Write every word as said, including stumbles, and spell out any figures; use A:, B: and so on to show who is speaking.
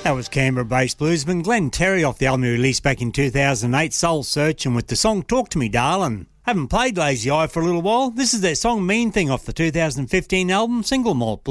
A: That was Canberra-based bluesman Glenn Terry off the album he released back in two thousand eight, Soul Searching, with the song Talk to Me Darlin'. Haven't played Lazy Eye for a little while. This is their song Mean Thing off the two thousand fifteen album Single Malt Blues.